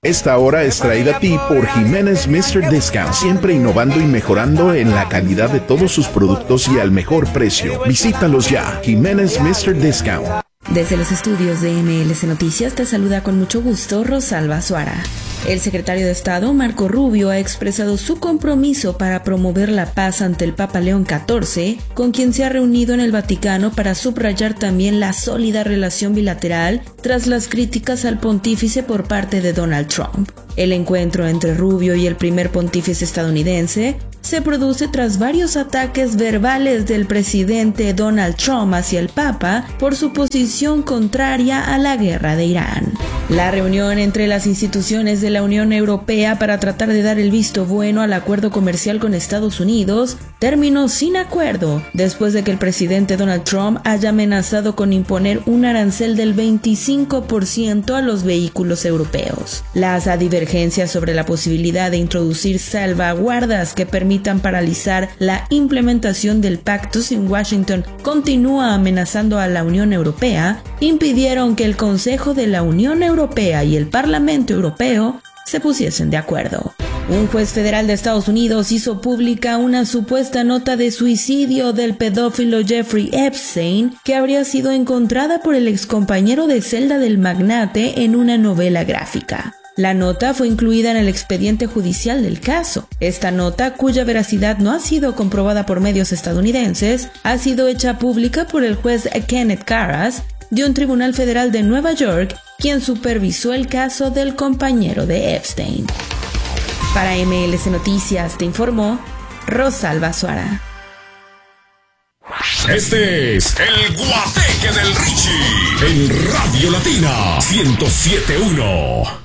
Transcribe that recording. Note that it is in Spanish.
Esta hora es traída a ti por Jiménez Mr. Discount, siempre innovando y mejorando en la calidad de todos sus productos y al mejor precio. Visítalos ya, Jiménez Mr. Discount. Desde los estudios de MLS Noticias te saluda con mucho gusto Rosalba Suara. El secretario de Estado, Marco Rubio, ha expresado su compromiso para promover la paz ante el Papa León XIV, con quien se ha reunido en el Vaticano para subrayar también la sólida relación bilateral tras las críticas al pontífice por parte de Donald Trump. El encuentro entre Rubio y el primer pontífice estadounidense se produce tras varios ataques verbales del presidente Donald Trump hacia el Papa por su posición contraria a la guerra de Irán. La reunión entre las instituciones de la Unión Europea para tratar de dar el visto bueno al acuerdo comercial con Estados Unidos terminó sin acuerdo después de que el presidente Donald Trump haya amenazado con imponer un arancel del 25% a los vehículos europeos. Las divergencias sobre la posibilidad de introducir salvaguardas que permitan paralizar la implementación del pacto sin Washington continúa amenazando a la Unión Europea, impidieron que el Consejo de la Unión Europea y el Parlamento Europeo se pusiesen de acuerdo. Un juez federal de Estados Unidos hizo pública una supuesta nota de suicidio del pedófilo Jeffrey Epstein que habría sido encontrada por el excompañero de celda del magnate en una novela gráfica. La nota fue incluida en el expediente judicial del caso. Esta nota, cuya veracidad no ha sido comprobada por medios estadounidenses, ha sido hecha pública por el juez Kenneth Caras de un tribunal federal de Nueva York, quien supervisó el caso del compañero de Epstein. Para MLS Noticias te informó Rosalba Suara. Este es el Guateque del Richie en Radio Latina 107.1.